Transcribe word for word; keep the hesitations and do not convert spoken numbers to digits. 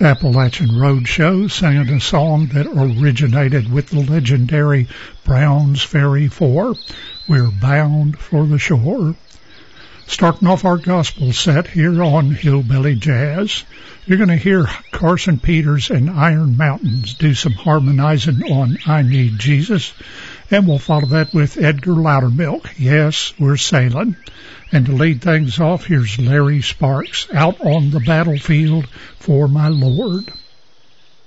Appalachian Roadshow singing a song that originated with the legendary Browns Ferry Four, We're Bound for the Shore. Starting off our gospel set here on Hillbilly Jazz, you're going to hear Carson Peters and Iron Mountains do some harmonizing on I Need Jesus, and we'll follow that with Edgar Loudermilk, Yes, We're Sailing. And to lead things off, here's Larry Sparks, Out on the Battlefield for My Lord.